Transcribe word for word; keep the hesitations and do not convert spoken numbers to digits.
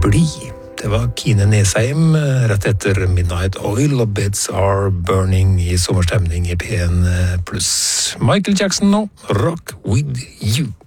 bli. Det var Kine Nesheim rett etter Midnight Oil og Beds Are Burning i sommerstemning i P en pluss. Michael Jackson nå, Rock With You.